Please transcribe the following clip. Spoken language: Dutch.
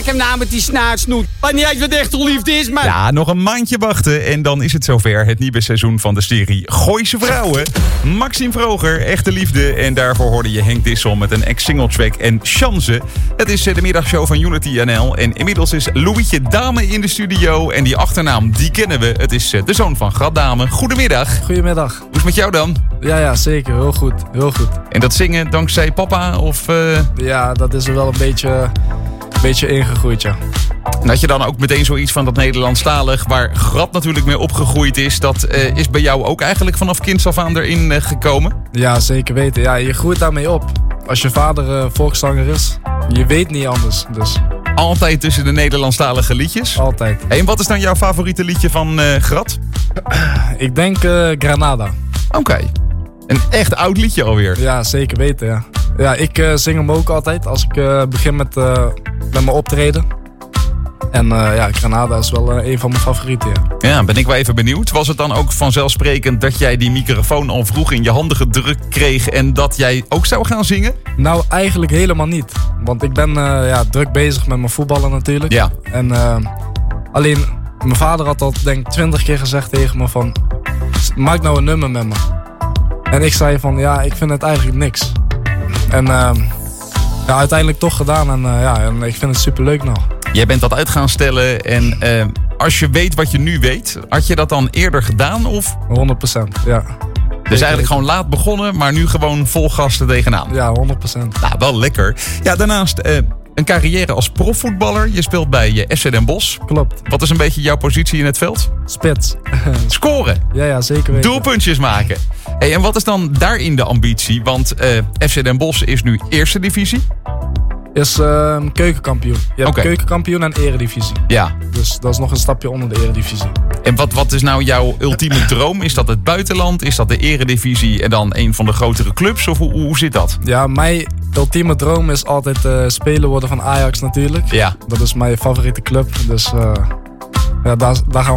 Ik heb namelijk die snaarsnoet. Wat niet uit wat echte liefde is, maar... Ja, nog een maandje wachten en dan is het zover. Het nieuwe seizoen van de serie Gooise Vrouwen. Maxime Vroger, Echte Liefde. En daarvoor hoorde je Henk Dissel met een ex-single track en Chance. Het is de middagshow van Unity NL. En inmiddels is Louietje Dame in de studio. En die achternaam, die kennen we. Het is de zoon van Gat Dame. Goedemiddag. Goedemiddag. Hoe is het met jou dan? Ja, zeker. Heel goed. Heel goed. En dat zingen dankzij papa? Of, Ja, dat is er wel een beetje ingegroeid, ja. En had je dan ook meteen zoiets van dat Nederlandstalig, waar Grat natuurlijk mee opgegroeid is, dat is bij jou ook eigenlijk vanaf kinds af aan erin gekomen? Ja, zeker weten. Ja, je groeit daarmee op. Als je vader volkszanger is, je weet niet anders. Dus Altijd tussen de Nederlandstalige liedjes? altijd. En wat is dan jouw favoriete liedje van Grat? Ik denk Granada. Oké. Een echt oud liedje alweer. Ja, zeker weten, ja. Ja, ik zing hem ook altijd als ik begin met mijn optreden. En ja, Granada is wel een van mijn favorieten, ja. Ja, ben ik wel even benieuwd. Was het dan ook vanzelfsprekend dat jij die microfoon al vroeg in je handen gedrukt kreeg en dat jij ook zou gaan zingen? Nou, eigenlijk helemaal niet. Want ik ben druk bezig met mijn voetballen natuurlijk. Ja. En alleen, mijn vader had al denk ik 20 keer gezegd tegen me van, maak nou een nummer met me. En ik zei van, ja, ik vind het eigenlijk niks. En ja, uiteindelijk toch gedaan en ik vind het superleuk nog. Jij bent dat uit gaan stellen en als je weet wat je nu weet, had je dat dan eerder gedaan? Of? 100%, ja. Dus eigenlijk gewoon laat begonnen, maar nu gewoon vol gas er tegenaan. Ja, 100%. Nou, wel lekker. Ja, daarnaast een carrière als profvoetballer. Je speelt bij FC Den Bosch. Klopt. Wat is een beetje jouw positie in het veld? Spits. Scoren. Ja, zeker weten. Doelpuntjes maken. Hey, en wat is dan daarin de ambitie? Want FC Den Bosch is nu eerste divisie. Is keukenkampioen. Je hebt keukenkampioen en eredivisie. Ja. Dus dat is nog een stapje onder de eredivisie. En wat is nou jouw ultieme droom? Is dat het buitenland? Is dat de eredivisie en dan een van de grotere clubs? Of hoe zit dat? Ja, mijn ultieme droom is altijd speler worden van Ajax natuurlijk. Ja. Dat is mijn favoriete club. Dus ja, daar gaan we